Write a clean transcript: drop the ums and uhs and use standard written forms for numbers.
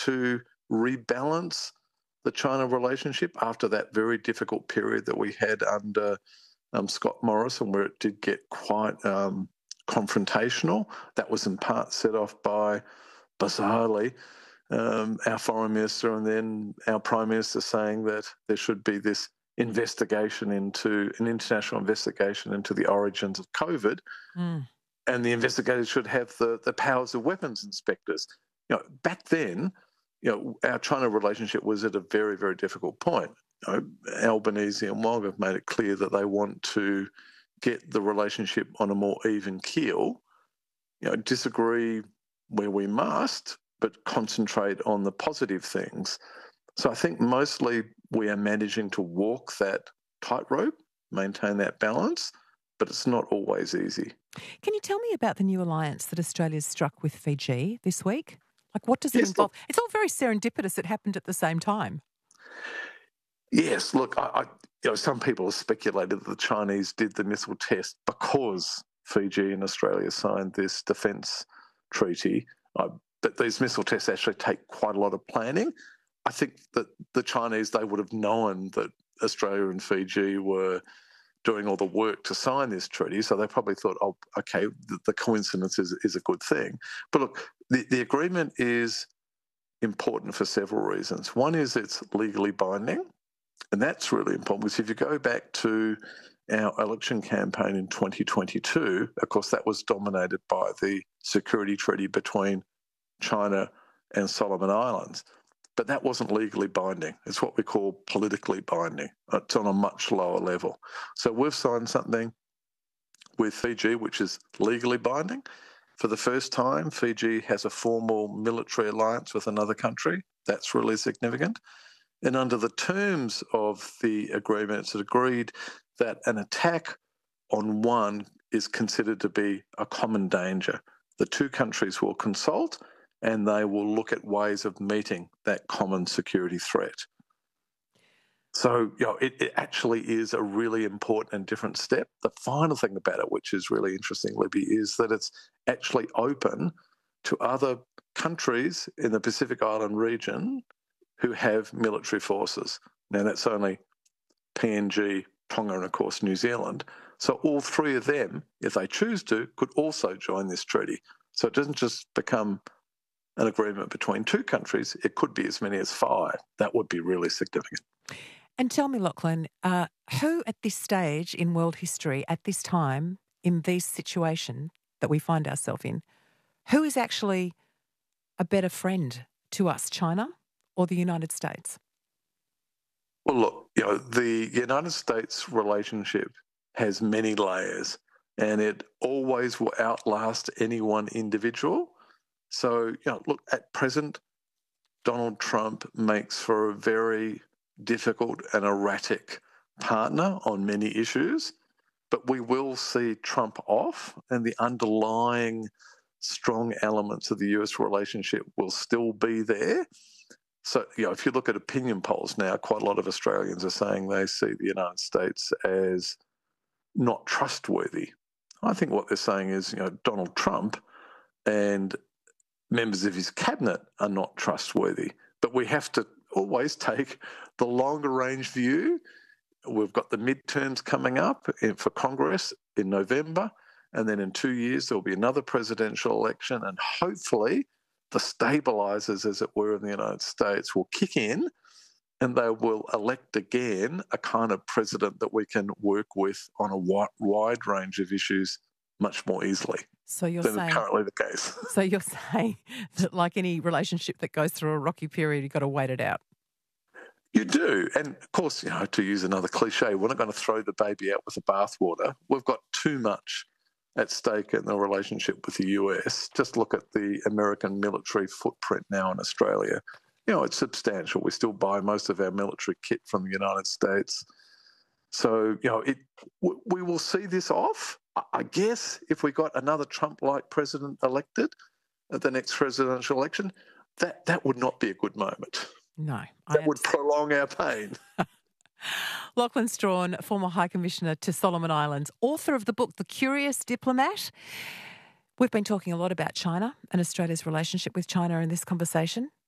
to rebalance the China relationship after that very difficult period that we had under Scott Morrison, where it did get quite confrontational. That was in part set off by, bizarrely, our foreign minister and then our prime minister saying that there should be this an international investigation into the origins of COVID, and the investigators should have the powers of weapons inspectors. Back then, our China relationship was at a very, very difficult point. Albanese and Wong have made it clear that they want to get the relationship on a more even keel. Disagree where we must, but concentrate on the positive things. So I think mostly we are managing to walk that tightrope, maintain that balance, but it's not always easy. Can you tell me about the new alliance that Australia's struck with Fiji this week? What does it involve? It's all very serendipitous. It happened at the same time. Yes, look, some people have speculated that the Chinese did the missile test because Fiji and Australia signed this defence treaty. But these missile tests actually take quite a lot of planning. I think that the Chinese, they would have known that Australia and Fiji were doing all the work to sign this treaty, so they probably thought, oh, okay, the coincidence is a good thing. But look, the agreement is important for several reasons. One is it's legally binding, and that's really important because if you go back to our election campaign in 2022, of course, that was dominated by the security treaty between China and Solomon Islands. But that wasn't legally binding. It's what we call politically binding. It's on a much lower level. So we've signed something with Fiji which is legally binding. For the first time, Fiji has a formal military alliance with another country. That's really significant. And under the terms of the agreement, it's agreed that an attack on one is considered to be a common danger. The two countries will consult and they will look at ways of meeting that common security threat. So, it actually is a really important and different step. The final thing about it, which is really interesting, Libby, is that it's actually open to other countries in the Pacific Island region who have military forces. Now, that's only PNG, Tonga, and, of course, New Zealand. So all three of them, if they choose to, could also join this treaty. So it doesn't just become an agreement between two countries, it could be as many as 5. That would be really significant. And tell me, Lachlan, who at this stage in world history, at this time, in this situation that we find ourselves in, who is actually a better friend to us, China or the United States? Well, look, the United States relationship has many layers and it always will outlast any one individual. So, look, at present, Donald Trump makes for a very difficult and erratic partner on many issues, but we will see Trump off and the underlying strong elements of the US relationship will still be there. So, if you look at opinion polls now, quite a lot of Australians are saying they see the United States as not trustworthy. I think what they're saying is, Donald Trump and members of his cabinet are not trustworthy. But we have to always take the longer range view. We've got the midterms coming up for Congress in November, and then in 2 years there'll be another presidential election, and hopefully the stabilisers, as it were, in the United States will kick in and they will elect again a kind of president that we can work with on a wide range of issues much more easily. So you're than saying is currently the case. So you're saying that, like any relationship that goes through a rocky period, you've got to wait it out. You do. And of course, to use another cliche, we're not going to throw the baby out with the bathwater. We've got too much at stake in the relationship with the US. Just look at the American military footprint now in Australia. It's substantial. We still buy most of our military kit from the United States. So, we will see this off. I guess if we got another Trump-like president elected at the next presidential election, that would not be a good moment. No. That would prolong our pain. Lachlan Strachan, former High Commissioner to Solomon Islands, author of the book The Curious Diplomat. We've been talking a lot about China and Australia's relationship with China in this conversation.